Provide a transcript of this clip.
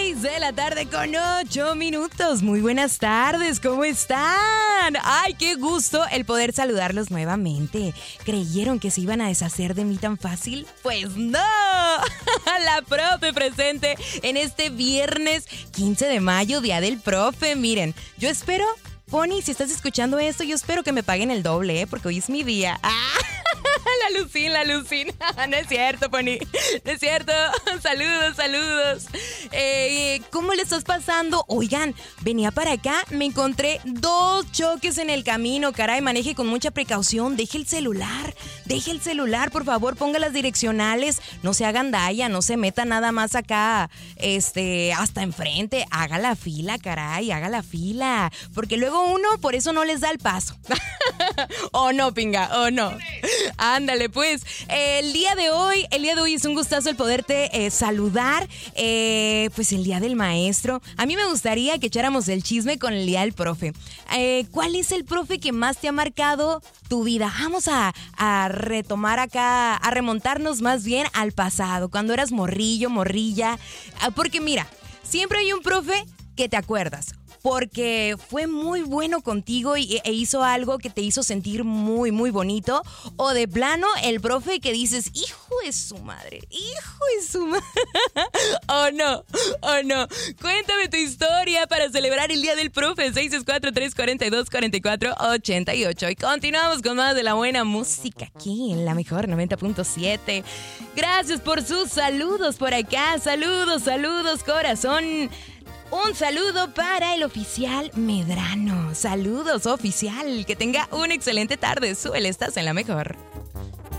6:08 a.m. Muy buenas tardes, ¿cómo están? ¡Ay, qué gusto el poder saludarlos nuevamente! ¿Creyeron que se iban a deshacer de mí tan fácil? ¡Pues no! La profe presente en este viernes 15 de mayo, Día del Profe. Miren, yo espero, Pony, si estás escuchando esto, yo espero que me paguen el doble, porque hoy es mi día. ¡Ah! La Lucín. No es cierto, Pony. No es cierto. Saludos. ¿Cómo le estás pasando? Oigan, venía para acá, me encontré 2 choques en el camino. Caray, maneje con mucha precaución. Deje el celular, por favor, ponga las direccionales. No se hagan daya, no se meta nada más acá, hasta enfrente. Haga la fila, caray, haga la fila. Porque luego uno, por eso no les da el paso. ¿O no, pinga? ¿O no? Ándale, pues, el día de hoy es un gustazo el poderte saludar, pues el Día del Maestro. A mí me gustaría que echáramos el chisme con el Día del Profe. ¿Cuál es el profe que más te ha marcado tu vida? Vamos a retomar acá, a remontarnos más bien al pasado, cuando eras morrillo, morrilla. Porque mira, siempre hay un profe que te acuerdas, porque fue muy bueno contigo e hizo algo que te hizo sentir muy, muy bonito. O de plano, el profe que dices, hijo de su madre. ¿O no? Cuéntame tu historia para celebrar el Día del Profe. 664-342-4488. Y continuamos con más de la buena música aquí en la mejor 90.7. Gracias por sus saludos por acá. Saludos, corazón. Un saludo para el oficial Medrano. Saludos, oficial. Que tenga una excelente tarde. Súbele, estás en la mejor.